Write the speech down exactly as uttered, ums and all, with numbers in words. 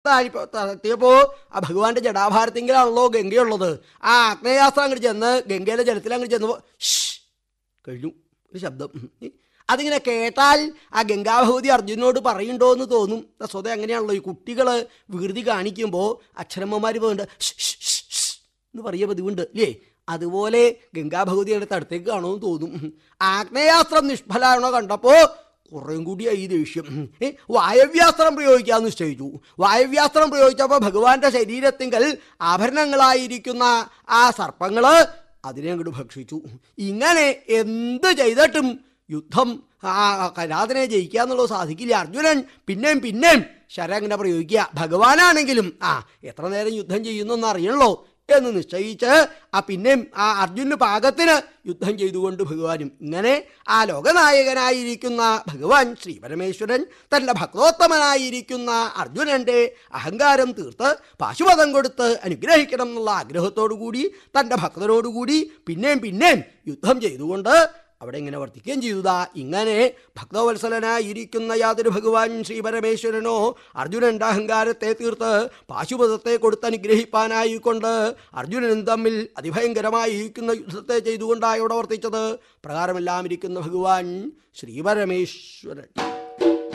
എത്തിയപ്പോ ആ ഭഗവാന്റെ ജടാഭാരത്തിങ്കിലാണല്ലോ ഗംഗയുള്ളത്. ആ ആഗ്നേയാസ്ത്രം അങ്ങോട്ട് ചെന്ന് ഗംഗയിലെ ജലത്തിൽ അങ്ങോട്ട് ചെന്നപ്പോ കഴിഞ്ഞു ഒരു ശബ്ദം. അതിങ്ങനെ കേട്ടാൽ ആ ഗംഗാഭഗവതി അർജുനോട് പറയുന്നുണ്ടോ എന്ന് തോന്നും. സ്വതേ അങ്ങനെയാണല്ലോ, ഈ കുട്ടികൾ വികൃതി കാണിക്കുമ്പോൾ അക്ഷരമ്മമാർ പോകുന്നുണ്ട് എന്ന് പറയുക പതിവുണ്ട് ഇല്ലേ? അതുപോലെ ഗംഗാഭഗവതിയുടെ അടുത്തേക്ക് കാണുമെന്ന് തോന്നും. ആഗ്നേയാസ്ത്രം നിഷ്ഫലാണോ കണ്ടപ്പോൾ കുറേം കൂടിയായി ദേഷ്യം. വായവ്യാസ്ത്രം പ്രയോഗിക്കാമെന്ന് നിശ്ചയിച്ചു. വായവ്യാസ്ത്രം പ്രയോഗിച്ചപ്പോൾ ഭഗവാന്റെ ശരീരത്തിങ്കൽ ആഭരണങ്ങളായിരിക്കുന്ന ആ സർപ്പങ്ങൾ അതിനെ അങ്ങോട്ട് ഭക്ഷിച്ചു. ഇങ്ങനെ എന്ത് ചെയ്തിട്ടും യുദ്ധം ആ കലാതിനെ ജയിക്കുക എന്നുള്ളത് സാധിക്കില്ല. അർജുനൻ പിന്നെയും പിന്നെയും ശരം അങ്ങനെ പ്രയോഗിക്കുക. ഭഗവാനാണെങ്കിലും ആ എത്ര നേരം യുദ്ധം ചെയ്യുന്നൊന്നും അറിയണല്ലോ എന്ന് നിശ്ചയിച്ച് ആ പിന്നെയും ആ അർജുനന് പാകത്തിന് യുദ്ധം ചെയ്തുകൊണ്ട് ഭഗവാനും ഇങ്ങനെ ആ ലോകനായകനായിരിക്കുന്ന ഭഗവാൻ ശ്രീ പരമേശ്വരൻ തൻ്റെ ഭക്തോത്തമനായിരിക്കുന്ന അർജുനൻ്റെ അഹങ്കാരം തീർത്ത് പാശുപതം കൊടുത്ത് അനുഗ്രഹിക്കണം എന്നുള്ള ആഗ്രഹത്തോടു കൂടി തൻ്റെ ഭക്തനോടുകൂടി പിന്നെയും പിന്നെയും യുദ്ധം ചെയ്തുകൊണ്ട് അവിടെ ഇങ്ങനെ വർത്തിക്കുകയും ചെയ്തതാ. ഇങ്ങനെ ഭക്തവത്സലനായിരിക്കുന്ന യാതൊരു ഭഗവാൻ ശ്രീ പരമേശ്വരനോ അർജുനൻ്റെ അഹങ്കാരത്തെ തീർത്ത് പാശുപതത്തെ കൊടുത്ത് അനുഗ്രഹിപ്പാനായിക്കൊണ്ട് അർജുനനും തമ്മിൽ അതിഭയങ്കരമായിരിക്കുന്ന യുദ്ധത്തെ ചെയ്തുകൊണ്ടാണ് ഇവിടെ വർത്തിച്ചത്. പ്രകാരമെല്ലാം ഇരിക്കുന്ന ഭഗവാൻ ശ്രീ പരമേശ്വരൻ.